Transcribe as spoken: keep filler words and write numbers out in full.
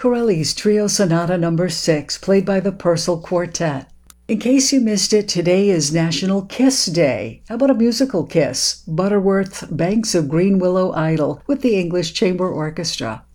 Corelli's Trio Sonata Number six, played by the Purcell Quartet. In case you missed it, today is National Kiss Day. How about a musical kiss? Butterworth, Banks of Green Willow Idle, with the English Chamber Orchestra.